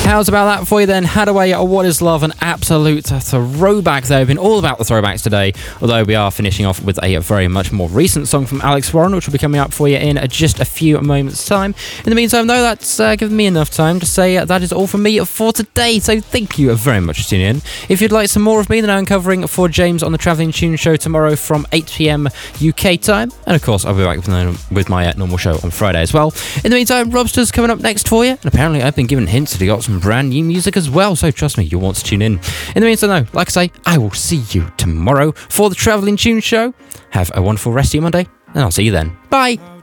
How's about that for you then? Hadaway, What Is Love, an absolute throwback there. We've been all about the throwbacks today, although we are finishing off with a very much more recent song from Alex Warren, which will be coming up for you in just a few moments' time. In the meantime, though, that's given me enough time to say that is all from me for today, so thank you very much for tuning in. If you'd like some more of me, then I'm covering for James on the Travelling Tune Show tomorrow from 8 PM UK time, and of course I'll be back with my normal show on Friday as well. In the meantime, Robster's coming up next for you, and apparently I've been given hints that he got some brand new music as well, so trust me, you'll want to tune in. In the meantime, though, like I say, I will see you tomorrow for the Travelling Tune Show. Have a wonderful rest of your Monday, and I'll see you then. Bye!